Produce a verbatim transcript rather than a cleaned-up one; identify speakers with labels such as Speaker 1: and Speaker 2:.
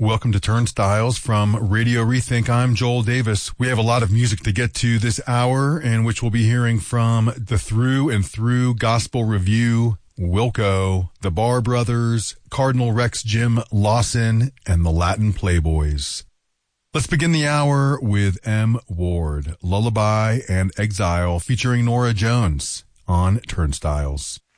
Speaker 1: Welcome to Turnstiles from Radio Rethink. I'm Joel Davis. We have a lot of music to get to this hour, in which we'll be hearing from the Through and Through Gospel Review, Wilco, the Barr Brothers, Cardinal Rex Jim Lawson, and the Latin Playboys. Let's begin the hour with M. Ward, Lullaby and Exile, featuring Nora Jones on Turnstiles.